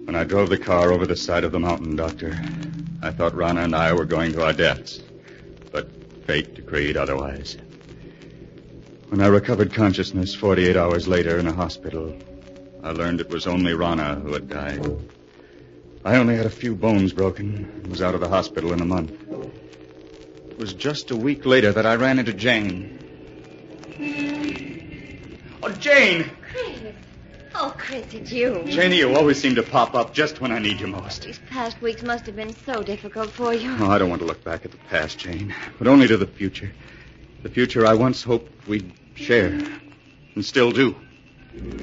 When I drove the car over the side of the mountain, Doctor, I thought Rana and I were going to our deaths. But fate decreed otherwise. When I recovered consciousness 48 hours later in a hospital, I learned it was only Rana who had died. I only had a few bones broken and was out of the hospital in a month. It was just a week later that I ran into Jane. Oh, Jane! Chris. Oh, Chris, it's you. Janie, you always seem to pop up just when I need you most. These past weeks must have been so difficult for you. Oh, I don't want to look back at the past, Jane, but only to the future. The future I once hoped we'd share, and still do.